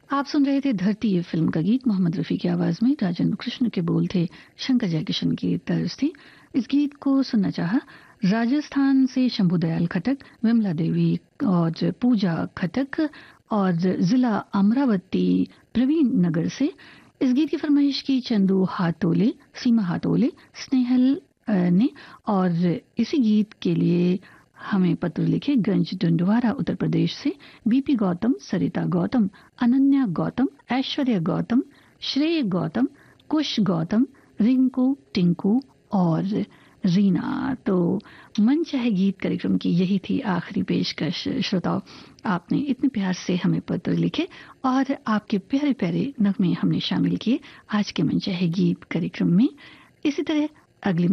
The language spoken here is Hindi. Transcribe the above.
आप सुन रहे थे धरती ये फिल्म का गीत मोहम्मद रफ़ी की आवाज में। राजेंद्र कृष्ण के बोल थे, शंकर जयकिशन की तर्ज थी। इस गीत को सुनना चाहा राजस्थान से शंभू दयाल खटक, विमला देवी और पूजा खटक और जिला अमरावती प्रवीण नगर से। इस गीत की फरमाइश की चंदू हातोले, सीमा हातोले, स्नेहल ने। और इसी गीत के लिए हमें पत्र लिखे गंज डंडवारा उत्तर प्रदेश से बीपी गौतम, सरिता गौतम, अनन्या गौतम, ऐश्वर्या गौतम, श्रेय गौतम, कुश गौतम, रिंकू, टिंकू और रीना। तो मन चाहे गीत कार्यक्रम की यही थी आखिरी पेशकश। श्रोताओ, आपने इतने प्यार से हमें पत्र लिखे और आपके प्यारे प्यारे नगमे हमने शामिल किए आज के मन चाहे गीत कार्यक्रम में। इसी तरह अगली